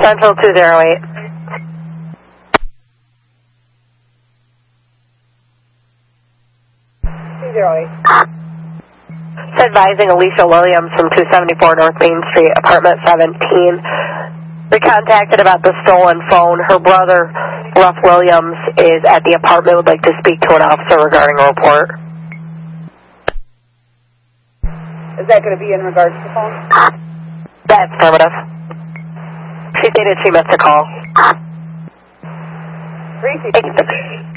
Central 208. It's advising Alicia Williams from 274 North Main Street, apartment 17. We contacted about the stolen phone. Her brother, Ruff Williams, is at the apartment, would like to speak to an officer regarding a report. Is that going to be in regards to the phone? That's affirmative. She stated she missed a call. Thank you. Thank you.